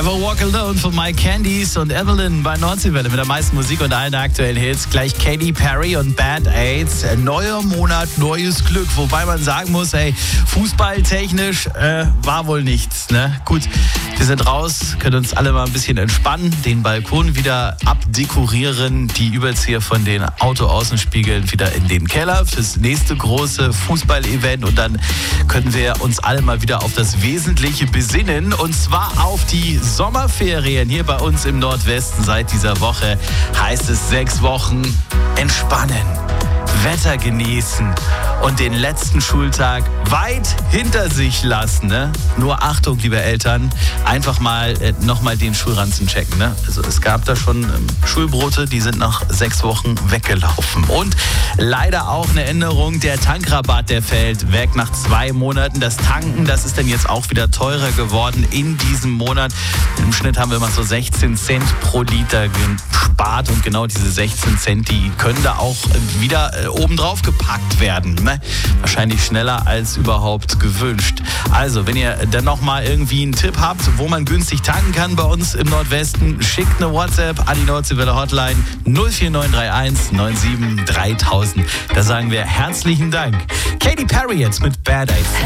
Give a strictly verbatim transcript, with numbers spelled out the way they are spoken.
Never Walk Alone von Mike Candies und Evelyn bei Nordseewelle mit der meisten Musik und allen aktuellen Hits. Gleich Katy Perry und Band Aids. Neuer Monat, neues Glück. Wobei man sagen muss, ey, fußballtechnisch äh, war wohl nichts. Ne? Gut, wir sind raus, können uns alle mal ein bisschen entspannen, den Balkon wieder abdekorieren, die Überzieher von den Autoaußenspiegeln wieder in den Keller fürs nächste große Fußball-Event und dann können wir uns alle mal wieder auf das Wesentliche besinnen und zwar auf die Sommerferien hier bei uns im Nordwesten. Seit dieser Woche heißt es sechs Wochen entspannen, Wetter genießen und den letzten Schultag weit hinter sich lassen. Ne? Nur Achtung, liebe Eltern, einfach mal äh, nochmal den Schulranzen checken. Ne? Also es gab da schon ähm, Schulbrote, die sind nach sechs Wochen weggelaufen. Und leider auch eine Änderung, der Tankrabatt, der fällt weg nach zwei Monaten. Das Tanken, das ist dann jetzt auch wieder teurer geworden in diesem Monat. Im Schnitt haben wir immer so sechzehn Cent pro Liter gespart und genau diese sechzehn Cent, die können da auch wieder äh, obendrauf gepackt werden. Ne? Wahrscheinlich schneller als überhaupt gewünscht. Also, wenn ihr dann nochmal irgendwie einen Tipp habt, wo man günstig tanken kann bei uns im Nordwesten, schickt eine WhatsApp an die Nordseewelle Hotline null vier neun drei eins neun sieben dreitausend. Da sagen wir herzlichen Dank. Katy Perry jetzt mit Bad Aids.